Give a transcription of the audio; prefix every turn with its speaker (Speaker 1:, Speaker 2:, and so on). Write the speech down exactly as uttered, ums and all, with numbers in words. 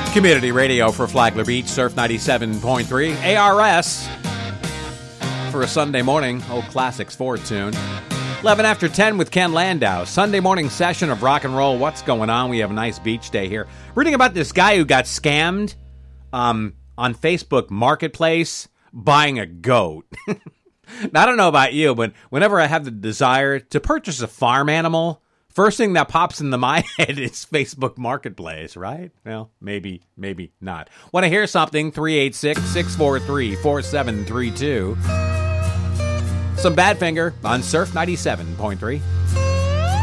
Speaker 1: Community radio for Flagler Beach, Surf ninety-seven point three. A R S for a Sunday morning. Old Classics Ford tune. eleven after ten with Ken Landau. Sunday morning session of rock and roll. What's going on? We have a nice beach day here. Reading about this guy who got scammed um, on Facebook Marketplace buying a goat. Now, I don't know about you, but whenever I have the desire to purchase a farm animal, first thing that pops into my head is Facebook Marketplace, right? Well, maybe, maybe not. Want to hear something? three eight six, six four three, four seven three two. Some Badfinger on Surf ninety-seven point three.